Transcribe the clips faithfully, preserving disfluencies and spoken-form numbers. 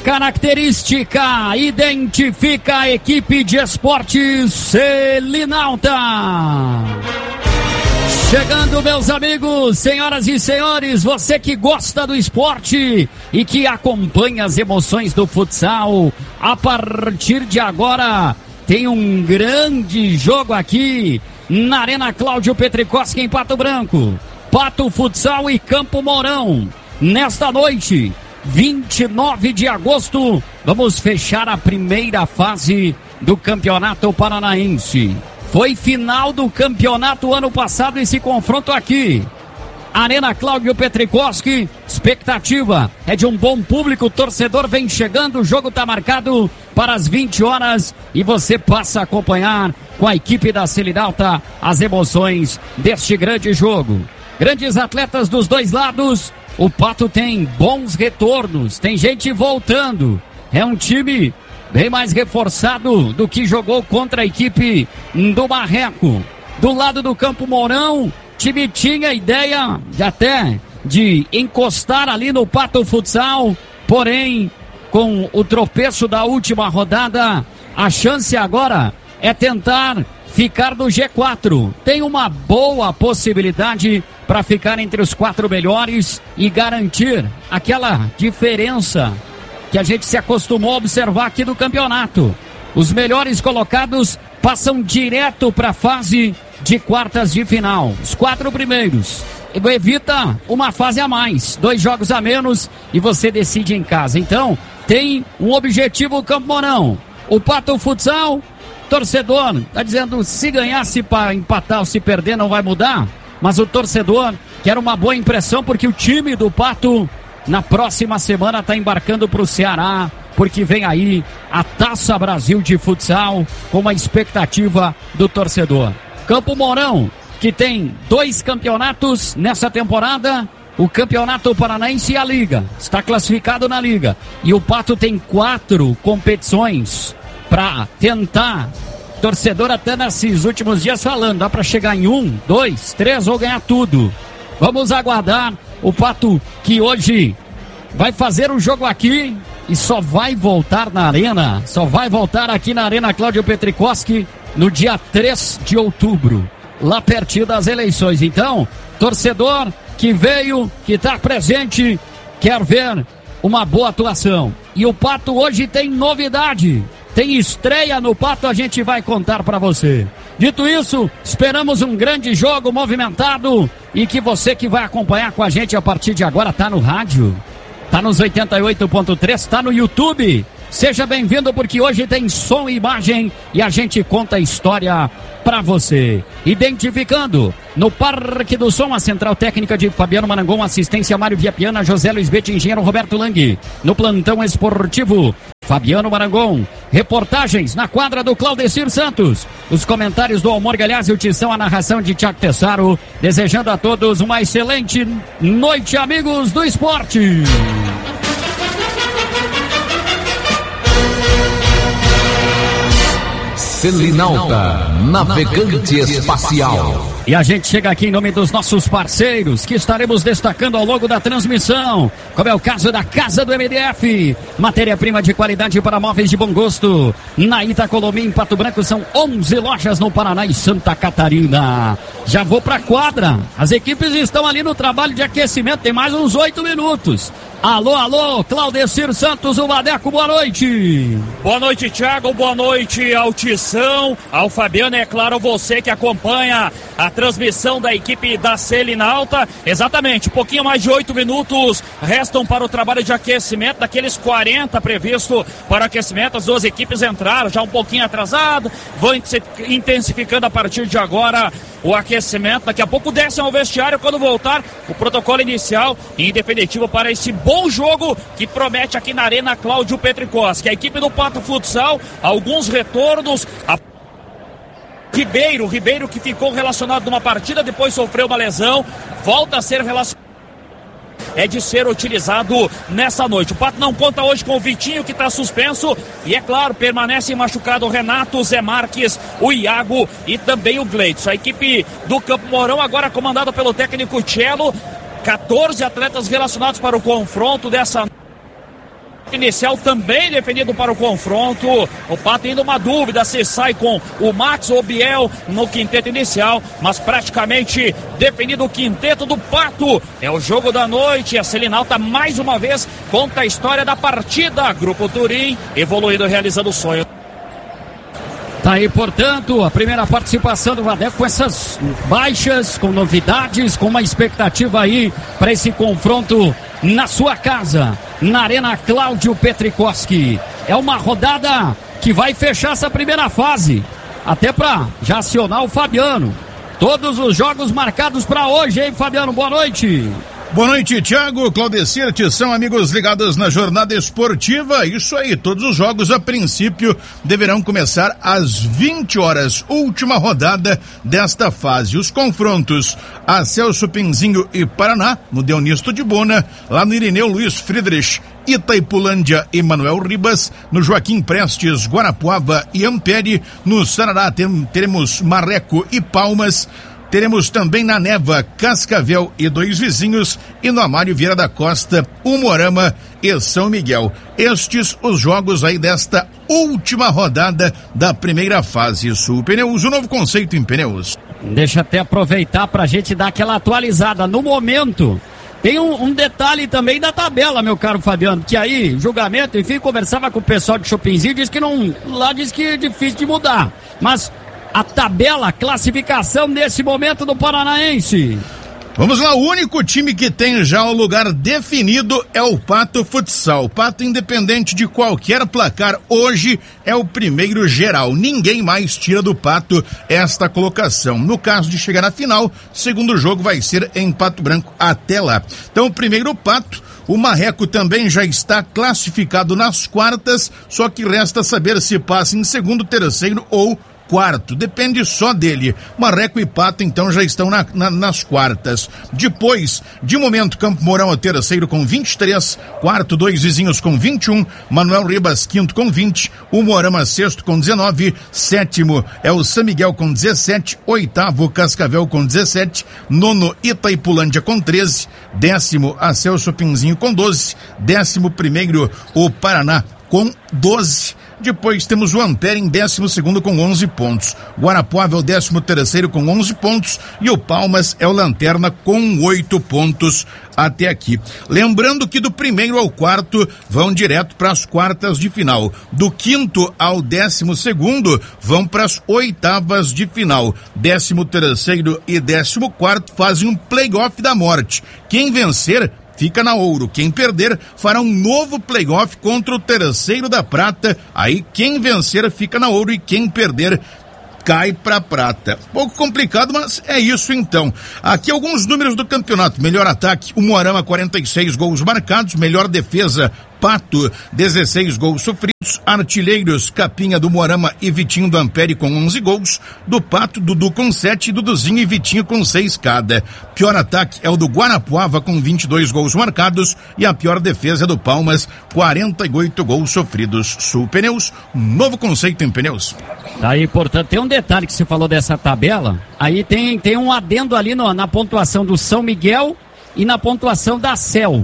característica identifica a equipe de esportes Selinalta. Chegando, meus amigos, senhoras e senhores, você que gosta do esporte e que acompanha as emoções do futsal, a partir de agora tem um grande jogo aqui na Arena Cláudio Petrikowski em Pato Branco. Pato Futsal e Campo Mourão. Nesta noite, vinte e nove de agosto, vamos fechar a primeira fase do Campeonato Paranaense. Foi final do campeonato ano passado esse confronto aqui. Arena Cláudio Petrikowski, expectativa é de um bom público, o torcedor vem chegando, o jogo está marcado para as vinte horas e você passa a acompanhar com a equipe da Selinalta as emoções deste grande jogo. Grandes atletas dos dois lados, o Pato tem bons retornos, tem gente voltando, é um time bem mais reforçado do que jogou contra a equipe do Marreco. Do lado do Campo Mourão, time tinha ideia de até de encostar ali no Pato Futsal, porém, com o tropeço da última rodada, a chance agora é tentar ficar no G quatro. Tem uma boa possibilidade para ficar entre os quatro melhores e garantir aquela diferença que a gente se acostumou a observar aqui do campeonato. Os melhores colocados passam direto para a fase de quartas de final. Os quatro primeiros. Evita uma fase a mais, dois jogos a menos e você decide em casa. Então, tem um objetivo o Campo Mourão. O Pato Futsal, torcedor, tá dizendo se ganhar, se empatar ou se perder não vai mudar. Mas o torcedor quer uma boa impressão porque o time do Pato na próxima semana está embarcando para o Ceará, porque vem aí a Taça Brasil de Futsal com uma expectativa do torcedor. Campo Mourão, que tem dois campeonatos nessa temporada, o Campeonato Paranaense e a Liga, está classificado na Liga. E o Pato tem quatro competições para tentar, torcedor até nesses últimos dias falando, dá para chegar em um, dois, três ou ganhar tudo. Vamos aguardar. O Pato que hoje vai fazer o jogo aqui e só vai voltar na arena, só vai voltar aqui na Arena Cláudio Petrikowski no dia três de outubro, lá pertinho das eleições. Então, torcedor que veio, que está presente, quer ver uma boa atuação. E o Pato hoje tem novidade, tem estreia no Pato, a gente vai contar para você. Dito isso, esperamos um grande jogo movimentado e que você que vai acompanhar com a gente a partir de agora tá no rádio, tá nos oitenta e oito ponto três, tá no YouTube. Seja bem-vindo porque hoje tem som e imagem e a gente conta a história para você. Identificando no Parque do Som a central técnica de Fabiano Marangon, assistência Mário Viapiana, José Luiz Bete, engenheiro Roberto Lang. No plantão esportivo, Fabiano Marangon. Reportagens na quadra do Claudecir Santos. Os comentários do Almor Galhaz e o Tição, a narração de Tiago Tessaro. Desejando a todos uma excelente noite, amigos do esporte. Selinalta, navegante espacial. E a gente chega aqui em nome dos nossos parceiros, que estaremos destacando ao longo da transmissão, como é o caso da Casa do M D F, matéria-prima de qualidade para móveis de bom gosto. Na Itacolomi, em Pato Branco, são onze lojas no Paraná e Santa Catarina. Já vou pra quadra, as equipes estão ali no trabalho de aquecimento, tem mais uns oito minutos. Alô, alô, Claudecir Santos, o Vadeco, boa noite. Boa noite, Thiago, boa noite ao Tição, ao Fabiano, é claro, você que acompanha a transmissão da equipe da Selinalta. Exatamente, um pouquinho mais de oito minutos restam para o trabalho de aquecimento, daqueles quarenta previsto para aquecimento. As duas equipes entraram já um pouquinho atrasado, vão intensificando a partir de agora o aquecimento. Daqui a pouco descem ao vestiário quando voltar o protocolo inicial em definitivo para esse bom jogo que promete aqui na Arena Cláudio Petrikowski. A equipe do Pato Futsal, alguns retornos. A Ribeiro, Ribeiro que ficou relacionado numa partida, depois sofreu uma lesão, volta a ser relacionado. É de ser utilizado nessa noite. O Pato não conta hoje com o Vitinho, que está suspenso. E é claro, permanece machucado o Renato, o Zé Marques, o Iago e também o Gleitson. A equipe do Campo Mourão agora comandada pelo técnico Cello. quatorze atletas relacionados para o confronto dessa inicial também definido para o confronto. O Pato ainda uma dúvida se sai com o Max ou o Biel no quinteto inicial, mas praticamente definido o quinteto do Pato. É o jogo da noite. A Selinalta mais uma vez conta a história da partida. Grupo Turim evoluindo, realizando o sonho. Tá aí, portanto, a primeira participação do Vadeco com essas baixas, com novidades, com uma expectativa aí para esse confronto na sua casa, na Arena Cláudio Petrikowski. É uma rodada que vai fechar essa primeira fase, até para já acionar o Fabiano. Todos os jogos marcados para hoje, hein, Fabiano? Boa noite. Boa noite, Thiago, Claudecir, são amigos ligados na jornada esportiva. Isso aí, todos os jogos a princípio deverão começar às vinte horas, última rodada desta fase. Os confrontos a Celso Pinzinho e Paraná, no Deonisto de Bona, lá no Irineu Luiz Friedrich, Itaipulândia e Manuel Ribas, no Joaquim Prestes, Guarapuava e Ampere, no Sarará tem, teremos Marreco e Palmas. Teremos também na Neva, Cascavel e Dois Vizinhos, e no Amário Vieira da Costa, Umuarama e São Miguel. Estes os jogos aí desta última rodada da primeira fase. Sul Pneus, o novo conceito em pneus. Deixa até aproveitar pra gente dar aquela atualizada. No momento, tem um, um detalhe também da tabela, meu caro Fabiano, que aí, julgamento, enfim, conversava com o pessoal de Chopinzinho, diz que não, lá diz que é difícil de mudar, mas a tabela, a classificação nesse momento do Paranaense. Vamos lá, o único time que tem já o lugar definido é o Pato Futsal. Pato, independente de qualquer placar, hoje é o primeiro geral. Ninguém mais tira do Pato esta colocação. No caso de chegar na final, segundo jogo vai ser em Pato Branco até lá. Então, o primeiro Pato. O Marreco também já está classificado nas quartas, só que resta saber se passa em segundo, terceiro ou quarto, depende só dele. Marreco e Pato então já estão na, na, nas quartas. Depois, de momento, Campo Mourão é o terceiro com vinte e três, quarto, Dois Vizinhos com vinte e um, Manuel Ribas quinto com vinte, o Moarama sexto com dezenove, sétimo é o São Miguel com dezessete, oitavo Cascavel com dezessete, nono Itaipulândia com treze, décimo a Celso Pinzinho com doze, décimo primeiro o Paraná com doze. Depois temos o Ampere em décimo segundo com onze pontos. Guarapuava é o décimo terceiro com onze pontos e o Palmas é o lanterna com oito pontos até aqui. Lembrando que do primeiro ao quarto vão direto para as quartas de final. Do quinto ao décimo segundo vão para as oitavas de final. Décimo terceiro e décimo quarto fazem um play-off da morte. Quem vencer fica na ouro. Quem perder fará um novo playoff contra o terceiro da prata. Aí quem vencer fica na ouro e quem perder cai pra prata. Pouco complicado, mas é isso então. Aqui alguns números do campeonato. Melhor ataque, o Moarama, quarenta e seis gols marcados. Melhor defesa, Pato, dezesseis gols sofridos. Artilheiros, Capinha do Moarama e Vitinho do Ampere com onze gols. Do Pato, Dudu com sete, Duduzinho e Vitinho com seis cada. Pior ataque é o do Guarapuava com vinte e dois gols marcados. E a pior defesa é do Palmas, quarenta e oito gols sofridos. Sul Pneus, novo conceito em pneus. Aí, portanto, tem um detalhe que você falou dessa tabela. Aí tem, tem um adendo ali no, na pontuação do São Miguel e na pontuação da Cel.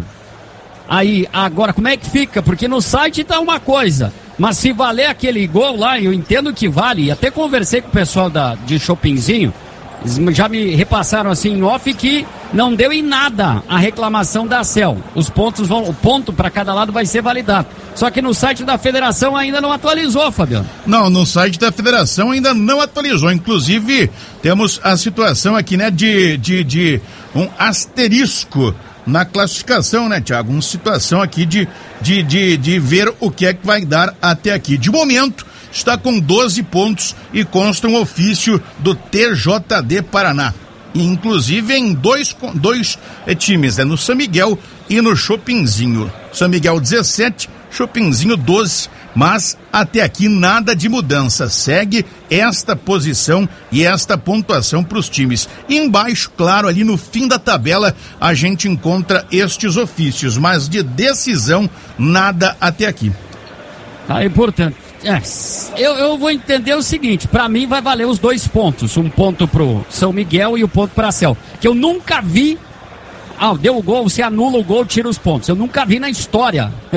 Aí, agora, como é que fica? Porque no site tá uma coisa, mas se valer aquele gol lá, eu entendo que vale. Até conversei com o pessoal da, de Chopinzinho, já me repassaram assim em off que não deu em nada a reclamação da Cel. Os pontos vão, o ponto para cada lado vai ser validado. Só que no site da federação ainda não atualizou, Fabiano. Não, no site da federação ainda não atualizou. Inclusive, temos a situação aqui, né, de, de, de um asterisco na classificação, né, Thiago? Uma situação aqui de, de, de, de ver o que é que vai dar até aqui. De momento, está com doze pontos e consta um ofício do T J D Paraná. E, inclusive em dois, dois é, times, né, no São Miguel e no Chopinzinho. São Miguel dezessete, Chopinzinho doze, mas até aqui nada de mudança. Segue esta posição e esta pontuação para os times. E embaixo, claro, ali no fim da tabela, a gente encontra estes ofícios, mas de decisão, nada até aqui. Aí, portanto, é, eu, eu vou entender o seguinte, para mim vai valer os dois pontos, um ponto pro São Miguel e o um ponto pra Cel, que eu nunca vi, ah, deu o gol, você anula o gol, tira os pontos, eu nunca vi na história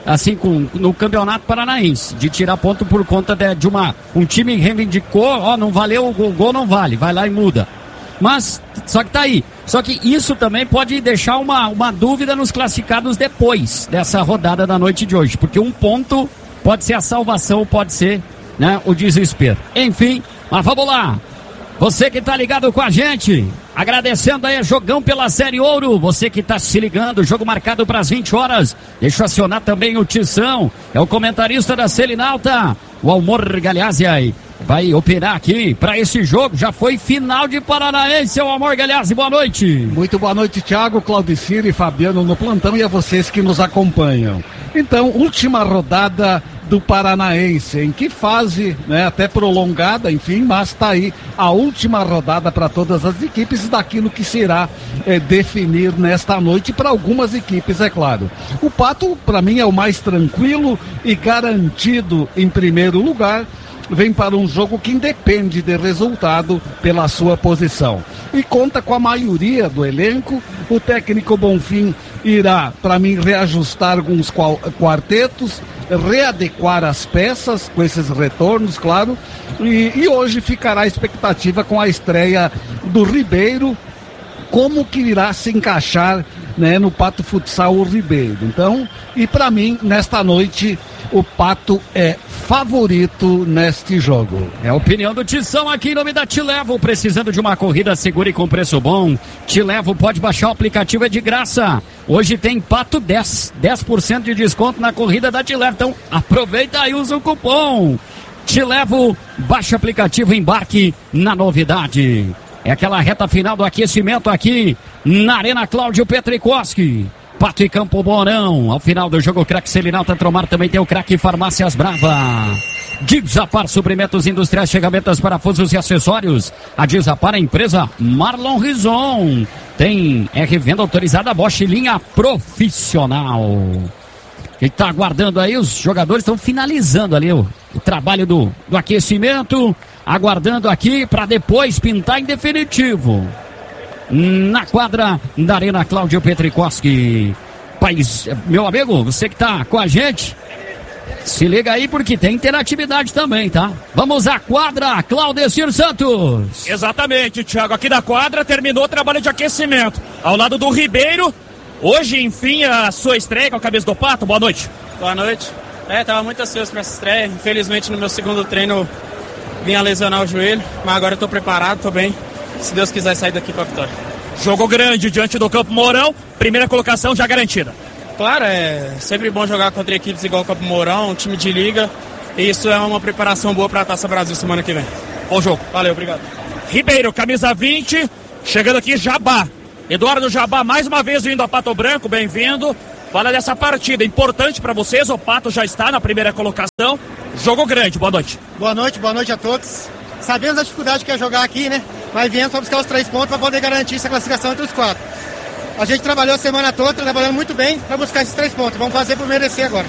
assim, com, no Campeonato Paranaense, de tirar ponto por conta de, de uma, um time reivindicou, ó, não valeu, o gol, gol não vale, vai lá e muda. Mas, só que tá aí. Só que isso também pode deixar uma, uma dúvida nos classificados depois dessa rodada da noite de hoje, porque um ponto pode ser a salvação, pode ser, né, o desespero. Enfim, mas vamos lá. Você que tá ligado com a gente, agradecendo aí a Jogão pela Série Ouro, você que tá se ligando, jogo marcado para as vinte horas, deixa eu acionar também o Tição, é o comentarista da Selinalta, o Almor Galeazzi aí, vai operar aqui para esse jogo, já foi final de Paranaense, o Almor Galeazzi, boa noite. Muito boa noite, Thiago, Claudicir e Fabiano no plantão e a vocês que nos acompanham. Então, última rodada do Paranaense, em que fase, né, até prolongada, enfim, mas está aí a última rodada para todas as equipes daquilo que será é, definir nesta noite para algumas equipes, é claro. O Pato, para mim, é o mais tranquilo e garantido em primeiro lugar, vem para um jogo que independe de resultado pela sua posição. E conta com a maioria do elenco, o técnico Bonfim irá, para mim, reajustar alguns quartetos, readequar as peças com esses retornos, claro, e, e hoje ficará a expectativa com a estreia do Ribeiro, como que irá se encaixar, né, no Pato Futsal o Ribeiro. Então, e para mim, nesta noite, o Pato é favorito neste jogo. É a opinião do Tição aqui em nome da Te Levo, precisando de uma corrida segura e com preço bom. Te Levo, pode baixar o aplicativo, é de graça. Hoje tem Pato dez, dez por cento de desconto na corrida da Te Levo. Então aproveita e usa o cupom. Te Levo, baixa o aplicativo, embarque na novidade. É aquela reta final do aquecimento aqui na Arena Cláudio Petrikoski. Pato e Campo Mourão. Ao final do jogo, o craque Selinalta Tromar, também tem o craque Farmácias Brava. Desapar Suprimentos Industriais, Chegamentas, Parafusos e Acessórios. A Desapar é a empresa Marlon Rison. Tem R Venda autorizada Bosch, linha profissional. Quem está aguardando aí, os jogadores estão finalizando ali o, o trabalho do, do aquecimento, aguardando aqui para depois pintar em definitivo. Na quadra da Arena Cláudio Petrikoski. País, meu amigo, você que tá com a gente, se liga aí porque tem interatividade também, tá? Vamos à quadra, Claudecir Santos. Exatamente, Thiago, aqui da quadra terminou o trabalho de aquecimento, ao lado do Ribeiro. Hoje, enfim, a sua estreia com a cabeça do Pato, boa noite. Boa noite. É, tava muito ansioso pra essa estreia, infelizmente no meu segundo treino vim a lesionar o joelho, mas agora eu tô preparado, tô bem. Se Deus quiser sair daqui com a vitória. Jogo grande diante do Campo Mourão, primeira colocação já garantida. Claro, é sempre bom jogar contra equipes igual o Campo Mourão, um time de liga, e isso é uma preparação boa para a Taça Brasil semana que vem. Bom jogo. Valeu, obrigado. Ribeiro, camisa vinte, chegando aqui Jabá. Eduardo Jabá, mais uma vez vindo a Pato Branco, bem-vindo. Fala dessa partida, importante para vocês, o Pato já está na primeira colocação. Jogo grande, boa noite. Boa noite, boa noite a todos. Sabemos a dificuldade que é jogar aqui, né? Mas viemos para buscar os três pontos para poder garantir essa classificação entre os quatro. A gente trabalhou a semana toda, trabalhando muito bem para buscar esses três pontos. Vamos fazer por merecer agora.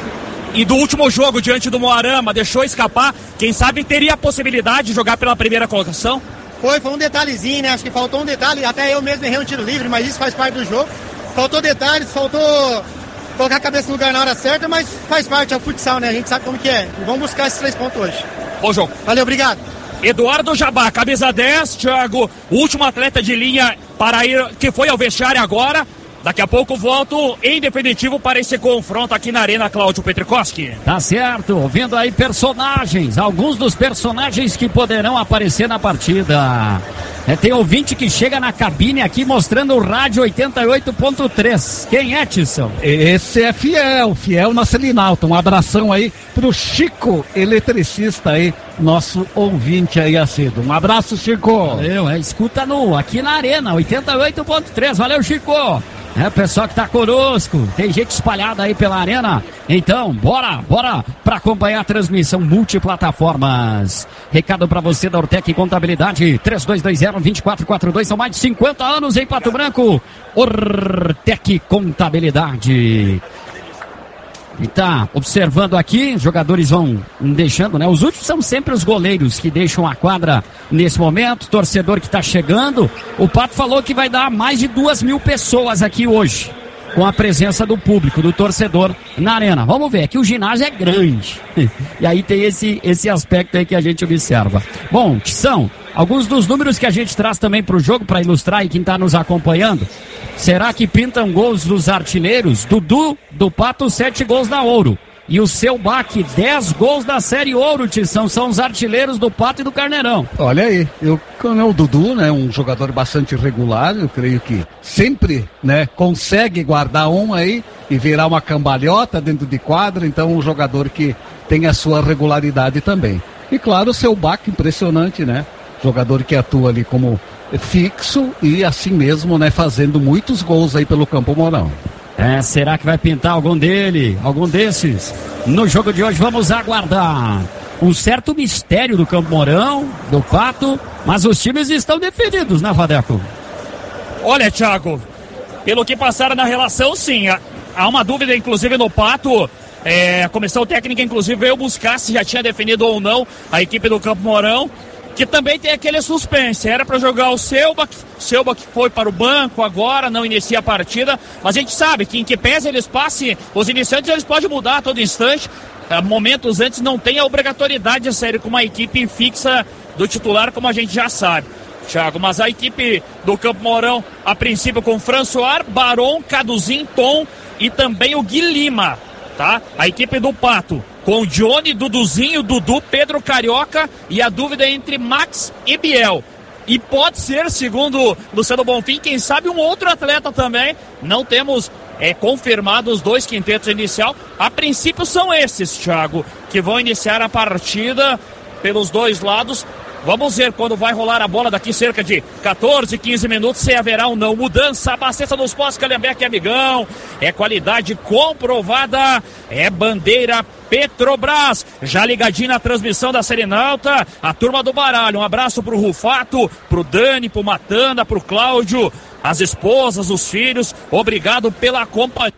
E do último jogo diante do Moarama, deixou escapar, quem sabe teria a possibilidade de jogar pela primeira colocação? Foi, foi um detalhezinho, né? Acho que faltou um detalhe, até eu mesmo errei um tiro livre, mas isso faz parte do jogo. Faltou detalhes, faltou colocar a cabeça no lugar na hora certa, mas faz parte, é o futsal, né? A gente sabe como que é. E vamos buscar esses três pontos hoje. Bom jogo. Valeu, obrigado. Eduardo Jabá, camisa dez, Thiago, último atleta de linha para ir, que foi ao vestiário agora. Daqui a pouco volto em definitivo para esse confronto aqui na Arena Cláudio Petrikoski. Tá certo, vendo aí personagens, alguns dos personagens que poderão aparecer na partida. É, tem ouvinte que chega na cabine aqui mostrando o rádio oitenta e oito ponto três. Quem é, Tisson? Esse é Fiel, Fiel na Selinalta. Um abração aí pro Chico, eletricista aí, nosso ouvinte aí assíduo. Um abraço, Chico. Valeu, é, escuta no, aqui na Arena, oitenta e oito ponto três. Valeu, Chico. É, pessoal que tá conosco, tem gente espalhada aí pela arena, então bora, bora pra acompanhar a transmissão multiplataformas. Recado pra você da Ortec Contabilidade, três dois dois zero, dois quatro quatro dois, são mais de cinquenta anos em Pato Branco, Ortec Contabilidade. E tá observando aqui, os jogadores vão deixando, né? Os últimos são sempre os goleiros que deixam a quadra nesse momento, torcedor que tá chegando. O Pato falou que vai dar mais de duas mil pessoas aqui hoje. com a presença do público, do torcedor na arena. Vamos ver, que o ginásio é grande. E aí tem esse, esse aspecto aí que a gente observa. Bom, são alguns dos números que a gente traz também para o jogo, para ilustrar aí quem está nos acompanhando. Será que pintam gols dos artilheiros? Dudu, do Pato, sete gols da Ouro. E o seu Baque, dez gols da Série Ouro, Tição. São os artilheiros do Pato e do Carneirão. Olha aí, eu, o Dudu, né, um jogador bastante regular, eu creio que sempre, né, consegue guardar um aí e virar uma cambalhota dentro de quadra, então um jogador que tem a sua regularidade também. E claro, o seu Baque, impressionante, né, jogador que atua ali como fixo e assim mesmo, né, fazendo muitos gols aí pelo Campo Mourão. É, será que vai pintar algum dele, algum desses? No jogo de hoje vamos aguardar. Um certo mistério do Campo Mourão, do Pato, mas os times estão definidos, né, Vadeco? Olha, Thiago, pelo que passaram na relação, sim, há uma dúvida, inclusive, no Pato. É, a comissão técnica, inclusive, veio buscar se já tinha definido ou não a equipe do Campo Mourão, que também tem aquele suspense. Era para jogar o Selbach, Selbach foi para o banco agora, não inicia a partida, mas a gente sabe que em que pese eles passem, os iniciantes eles podem mudar a todo instante. Momentos antes não tem a obrigatoriedade de sair com uma equipe fixa do titular, como a gente já sabe, Thiago, mas a equipe do Campo Mourão, a princípio com François, Baron, Caduzin, Tom e também o Gui Lima, tá? A equipe do Pato com Johnny, Duduzinho, Dudu, Pedro Carioca e a dúvida é entre Max e Biel. E pode ser, segundo Luciano Bonfim, quem sabe um outro atleta também. Não temos é, confirmado os dois quintetos inicial. A princípio são esses, Thiago, que vão iniciar a partida pelos dois lados. Vamos ver quando vai rolar a bola daqui cerca de quatorze, quinze minutos, se haverá ou não mudança. Abastecida dos postos, Calhambeque, amigão. É qualidade comprovada. É bandeira Petrobras. Já ligadinho na transmissão da Serenalta. A turma do baralho. Um abraço pro Rufato, pro Dani, pro Matanda, pro Cláudio, as esposas, os filhos. Obrigado pela companhia.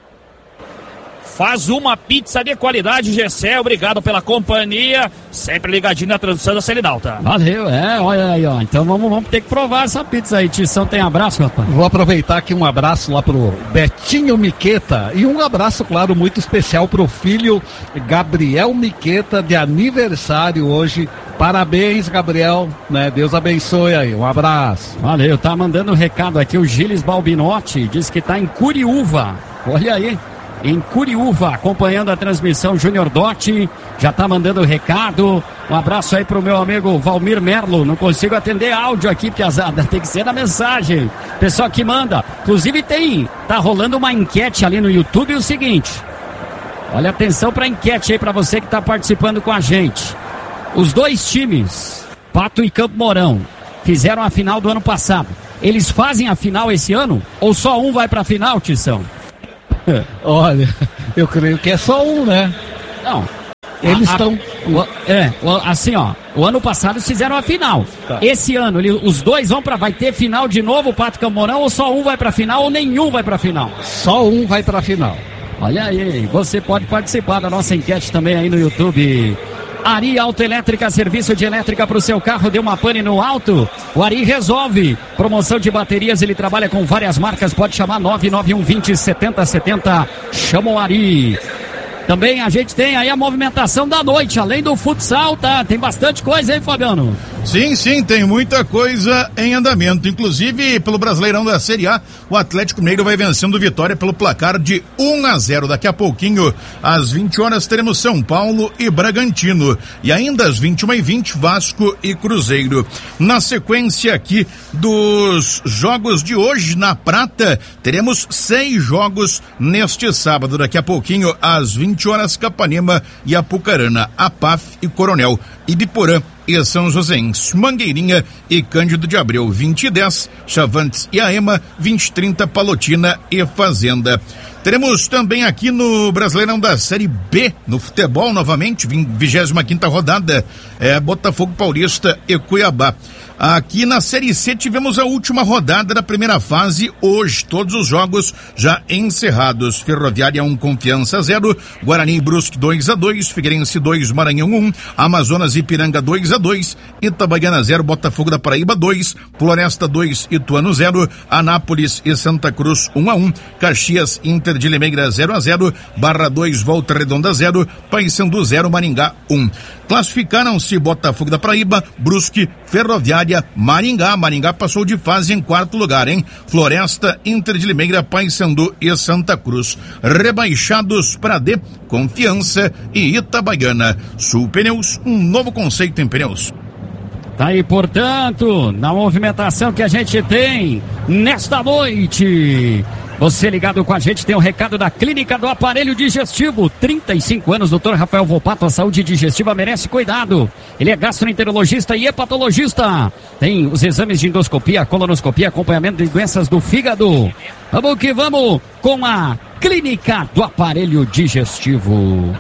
Faz uma pizza de qualidade, Gessé, obrigado pela companhia, sempre ligadinho na transmissão da Serenalta. Valeu, é, olha aí, ó, então vamos, vamos ter que provar essa pizza aí, Tição, tem abraço, rapaz? Vou aproveitar aqui um abraço lá pro Betinho Miqueta e um abraço, claro, muito especial pro filho Gabriel Miqueta, de aniversário hoje. Parabéns, Gabriel, né? Deus abençoe aí, um abraço. Valeu, tá mandando um recado aqui, o Gilles Balbinotti, diz que tá em Curiúva, olha aí. Em Curiúva, acompanhando a transmissão. Júnior Dotti já tá mandando recado. Um abraço aí pro meu amigo Valmir Merlo. Não consigo atender áudio aqui, piazada, tem que ser na mensagem. Pessoal que manda. Inclusive tem, tá rolando uma enquete ali no YouTube. O seguinte, olha, atenção pra enquete aí pra você que tá participando com a gente. Os dois times, Pato e Campo Mourão, fizeram a final do ano passado. Eles fazem a final esse ano? Ou só um vai pra final, Tição? Olha, eu creio que é só um, né? Não. Eles estão. É, assim, ó. O ano passado eles fizeram a final. Tá. Esse ano, ele, os dois vão pra. Vai ter final de novo, o Pato Campo Mourão, ou só um vai pra final, ou nenhum vai pra final? Só um vai pra final. Olha aí, você pode participar da nossa enquete também aí no YouTube. Ari Autoelétrica, serviço de elétrica para o seu carro, deu uma pane no alto, o Ari resolve. Promoção de baterias, ele trabalha com várias marcas, pode chamar nove nove um vinte, setenta setenta, chama o Ari. Também a gente tem aí a movimentação da noite, além do futsal, tá? Tem bastante coisa, hein, Fabiano? Sim, sim, tem muita coisa em andamento. Inclusive, pelo Brasileirão da Série A, o Atlético Mineiro vai vencendo Vitória pelo placar de um a zero. Daqui a pouquinho, às vinte horas, teremos São Paulo e Bragantino. E ainda às vinte e uma e vinte, Vasco e Cruzeiro. Na sequência aqui dos jogos de hoje, na Prata, teremos seis jogos neste sábado. Daqui a pouquinho, às vinte horas, Capanema e Apucarana, A P A F e Coronel, Ibiporã e São Joséense, Mangueirinha e Cândido de Abreu, vinte e dez, Chavantes e Aema, vinte e trinta, Palotina e Fazenda. Teremos também aqui no Brasileirão da Série B, no futebol novamente, vigésima quinta rodada, é, Botafogo Paulista e Cuiabá. Aqui na Série C tivemos a última rodada da primeira fase hoje, todos os jogos já encerrados. Ferroviária um, Confiança zero, Guarani e Brusque dois a dois, Figueirense dois, Maranhão um, Amazonas e Ipiranga dois a dois, Itabaiana zero, Botafogo da Paraíba dois, Floresta dois, Ituano zero, Anápolis e Santa Cruz um a um, Caxias Inter de Limeira zero a zero, Barra dois, Volta Redonda zero, Paysandu zero, Maringá um. Classificaram-se Botafogo da Paraíba, Brusque, Ferroviária, Maringá. Maringá passou de fase em quarto lugar, hein? Floresta, Inter de Limeira, Paysandu e Santa Cruz. Rebaixados para D, Confiança e Itabaiana. Sul Pneus, um novo conceito em pneus. Tá aí, portanto, na movimentação que a gente tem nesta noite. Você ligado com a gente, tem o um recado da Clínica do Aparelho Digestivo. trinta e cinco anos, doutor Rafael Volpato, a saúde digestiva merece cuidado. Ele é gastroenterologista e hepatologista. Tem os exames de endoscopia, colonoscopia, acompanhamento de doenças do fígado. Vamos que vamos com a Clínica do Aparelho Digestivo.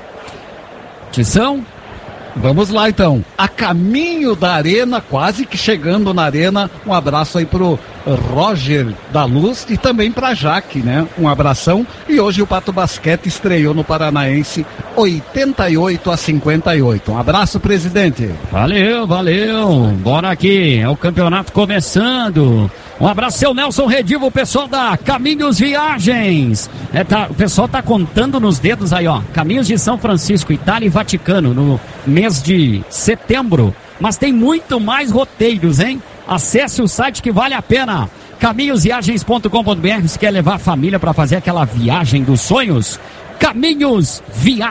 Tição? Vamos lá então, a caminho da arena, quase que chegando na arena, um abraço aí pro Roger da Luz e também pra Jaque, né? Um abração. E hoje o Pato Basquete estreou no Paranaense oitenta e oito a cinquenta e oito. Um abraço, presidente. Valeu, valeu. Bora aqui, é o campeonato começando. Um abraço, seu Nelson Redivo, o pessoal da Caminhos Viagens. É, tá, o pessoal tá contando nos dedos aí, ó. Caminhos de São Francisco, Itália e Vaticano, no mês de setembro. Mas tem muito mais roteiros, hein? Acesse o site que vale a pena. caminhos viagens ponto com ponto b r. Se quer levar a família para fazer aquela viagem dos sonhos, Caminhos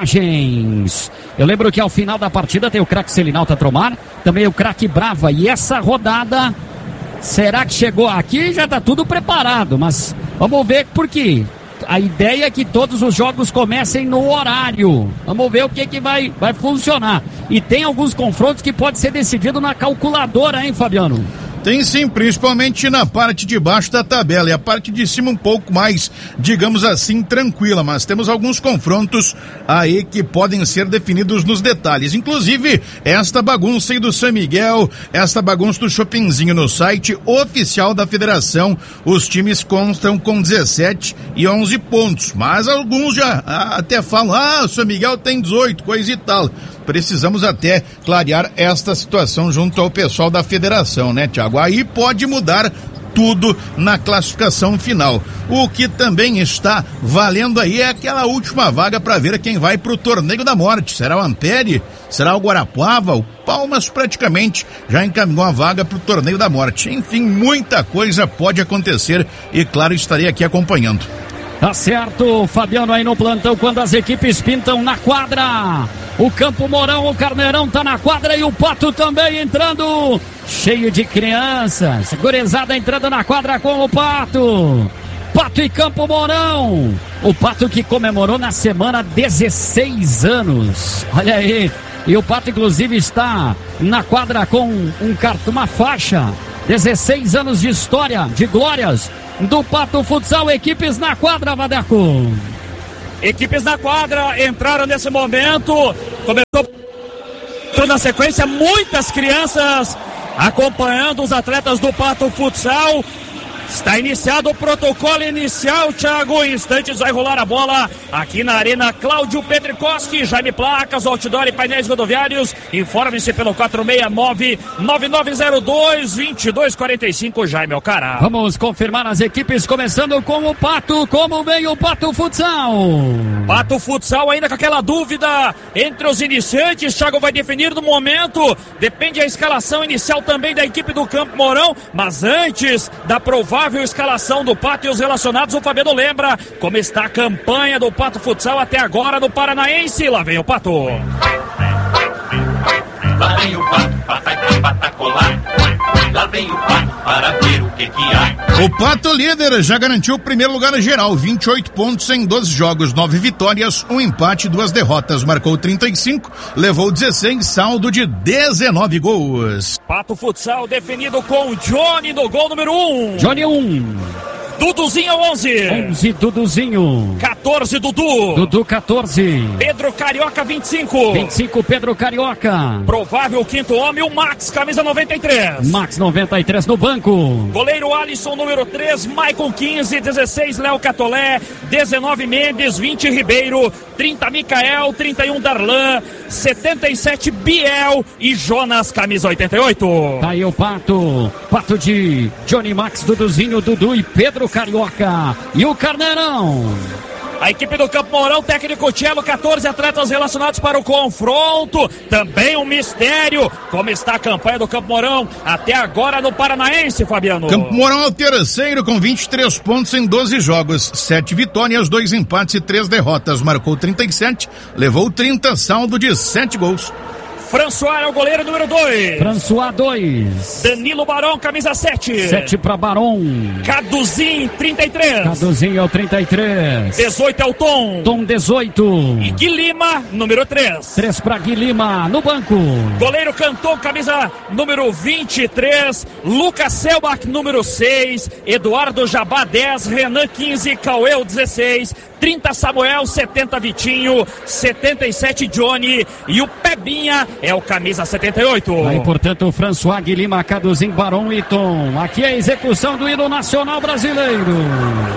Viagens. Eu lembro que ao final da partida tem o craque Selinalta Tromar, também o craque Brava. E essa rodada, será que chegou aqui? Já tá tudo preparado, mas vamos ver por quê. A ideia é que todos os jogos comecem no horário. Vamos ver o que que vai, vai funcionar. E tem alguns confrontos que pode ser decidido na calculadora, hein, Fabiano? Tem sim, principalmente na parte de baixo da tabela, e a parte de cima um pouco mais, digamos assim, tranquila, mas temos alguns confrontos aí que podem ser definidos nos detalhes, inclusive esta bagunça aí do São Miguel, esta bagunça do Chopinzinho. No site oficial da federação, os times constam com dezessete e onze pontos, mas alguns já até falam, ah, o São Miguel tem dezoito, coisa e tal. Precisamos até clarear esta situação junto ao pessoal da federação, né, Tiago? Aí pode mudar tudo na classificação final. O que também está valendo aí é aquela última vaga para ver quem vai para o Torneio da Morte. Será o Ampere? Será o Guarapuava? O Palmas praticamente já encaminhou a vaga para o Torneio da Morte. Enfim, muita coisa pode acontecer e, claro, estarei aqui acompanhando. Tá certo, Fabiano aí no plantão quando as equipes pintam na quadra. O Campo Mourão, o Carneirão tá na quadra e o Pato também entrando, cheio de crianças. Gurizada entrando na quadra com o Pato. Pato e Campo Mourão. O Pato que comemorou na semana dezesseis anos. Olha aí. E o Pato inclusive está na quadra com um cartão, uma faixa. dezesseis anos de história, de glórias do Pato Futsal. Equipes na quadra, Vadeco. Equipes na quadra entraram nesse momento. Começou na sequência, muitas crianças acompanhando os atletas do Pato Futsal. Está iniciado o protocolo inicial, Thiago. Em instantes vai rolar a bola aqui na Arena Cláudio Petrikoski. Jaime Placas, outdoor e painéis rodoviários. Informe-se pelo quatro seis nove, nove nove zero dois, dois dois quatro cinco, Jaime Alcará. Vamos confirmar as equipes, começando com o Pato. Como vem o Pato Futsal? Pato Futsal ainda com aquela dúvida entre os iniciantes. Thiago vai definir no momento. Depende a escalação inicial também da equipe do Campo Mourão. Mas antes da provável escalação do Pato e os relacionados, o Fabiano lembra como está a campanha do Pato Futsal até agora no Paranaense. Lá vem o Pato. Lá vem o Pato, patai, patacolar. Lá vem o Pato para ver o que que há. O Pato líder já garantiu o primeiro lugar na geral, vinte e oito pontos em doze jogos, nove vitórias, um empate, duas derrotas. Marcou trinta e cinco, levou dezesseis, saldo de dezenove gols. Pato Futsal definido com o Johnny no gol número um. Johnny um. Duduzinho onze. onze, Duduzinho. quatorze, Dudu. Dudu, quatorze. Pedro Carioca, vinte e cinco. vinte e cinco, Pedro Carioca. Provável quinto homem, o Max, camisa noventa e três. Max, noventa e três no banco. Goleiro Alisson, número três. Maicon, quinze. dezesseis, Léo Catolé. dezenove, Mendes. vinte, Ribeiro. trinta, Micael. trinta e um, Darlan. setenta e sete, Biel. E Jonas, camisa oitenta e oito. Tá aí o Pato. Pato de Johnny Max, Duduzinho, Dudu e Pedro Carioca. E o Carneirão. A equipe do Campo Mourão, técnico Tchelo, quatorze atletas relacionados para o confronto. Também um mistério. Como está a campanha do Campo Mourão até agora no Paranaense, Fabiano? Campo Mourão é o terceiro com vinte e três pontos em doze jogos. sete vitórias, dois empates e três derrotas. Marcou trinta e sete, levou trinta, saldo de sete gols. François é o goleiro número dois. François, dois. Danilo Barão, camisa sete. sete para Barão. Caduzinho, trinta e três. Caduzinho é o trinta e três. dezoito é o Tom. Tom, dezoito. E Gui Lima, número três. três para Gui Lima, no banco. Goleiro Canton, camisa número vinte e três. Lucas Selbach, número seis. Eduardo Jabá, dez. Renan, quinze. Cauê, dezesseis. trinta, Samuel. setenta, Vitinho. setenta e sete, Johnny. E o Pebinha é o camisa setenta e oito. Aí, portanto, o François, Gui Lima, Caduzinho, Barão e Tom. Aqui é a execução do hino nacional brasileiro.